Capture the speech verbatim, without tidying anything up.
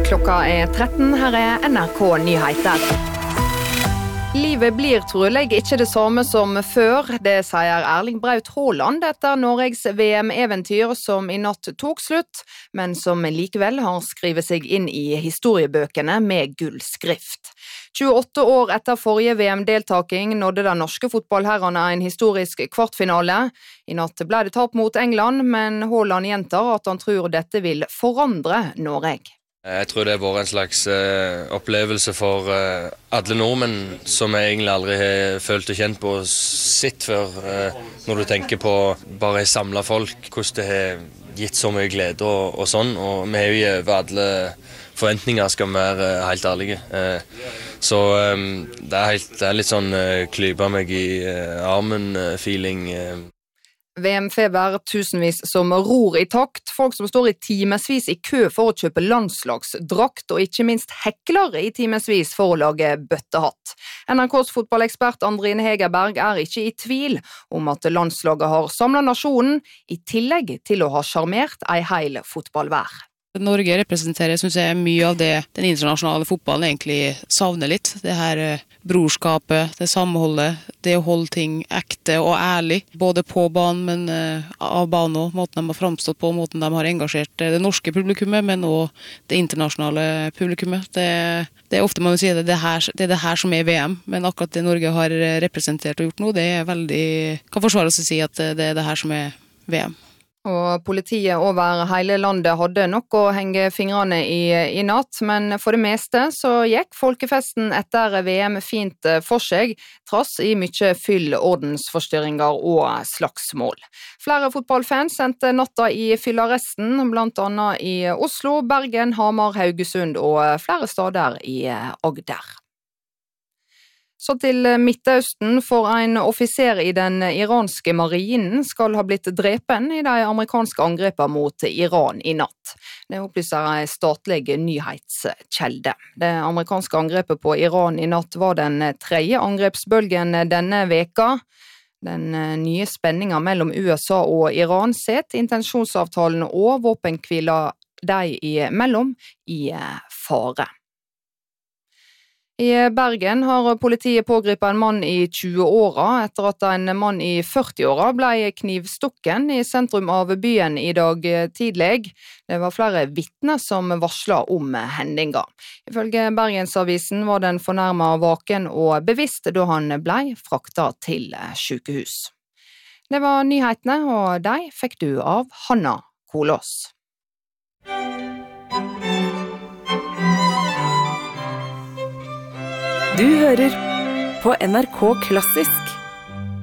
Klokka er tretten, her er N R K Nyheter. Livet blir trolig ikke det samme som før, det sier Erling Braut Haaland etter Norges V M-eventyr som i natt tok slutt, men som likevel har skrevet seg inn i historiebøkene med gullskrift. tjueåtte år etter forrige V M-deltaking nådde den norske fotballherrene en historisk kvartfinale. I natt ble det tap mot England, men Haaland gjentar at han tror dette vil forandre Norge. Jeg tror det har vært en slags uh, opplevelse for uh, alle nordmenn som jeg egentlig aldri har følt og kjent på sitt før. Uh, når du tenker på bare samlet folk, hvordan det har gitt så mye glede og, og sånn. Og vi har jo over alle forventninger, skal vi være uh, helt ærlige. Uh, så um, det, er helt, det er litt sånn uh, klype meg i uh, armen-feeling. Uh, V M-feber, tusenvis som ror i takt, folk som står i timesvis i kø for å kjøpe landslagsdrakt, og ikke minst hekler i timesvis for å lage bøttehatt. N R K's fotballekspert Andrine Hegerberg er ikke i tvil om at landslaget har samlet nasjonen, i tillegg til å ha charmert ei hel fotballvær. Norge representerer, synes jeg, mye av det den internasjonale fotballen egentlig savner litt. Det her brorskapet, det samholdet, det å holde ting ekte og ærlig, både på banen, men uh, av banen og måten de har fremstått på, måten de har engasjert det norske publikummet, men også det internasjonale publikummet. Det, det er ofte man vil si det, det, her, det er det her som er V M, men akkurat det Norge har representert og gjort nå, det er veldig, kan forsvares å si at det er det her som er V M. Og politiet over hele landet hadde nok å henge fingrene i, i natt, men for det meste så gikk folkefesten etter V M fint for seg, trass i mye fyll, ordensforstyrringer og slagsmål. Flere fotballfans sendte natta i fyllarresten, blant annet i Oslo, Bergen, Hamar, Haugesund og flere steder i Agder. Så til Midtøsten, for en offiser i den iranske marinen skal ha blitt drepen i de amerikanske angrepene mot Iran i natt. Det opplyser en statlig nyhetskjelde. Det amerikanske angrepet på Iran i natt var den tredje angrepsbølgen denne veka. Den nye spenningen mellom U S A og Iran setter intensjonsavtalen og våpenhvila de imellom i fare. I Bergen har politiet pågripet en mann i tjue-åra etter at en mann i førti-åra ble knivstukken i sentrum av byen i dag tidlig. Det var flere vitner som varslet om hendinga. Ifølge Bergensavisen var den fornærmet vaken og bevisst da han ble fraktet til sykehus. Det var nyhetene, og de fikk du av Hanna Kolås. Du hører på N R K Klassisk